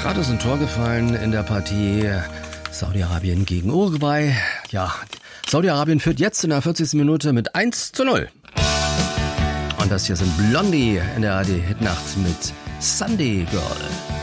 Gerade ist ein Tor gefallen in der Partie Saudi-Arabien gegen Uruguay. Ja, Saudi-Arabien führt jetzt in der 40. Minute mit 1:0. Und das hier sind Blondie in der ARD Hitnacht mit Sunday Girl.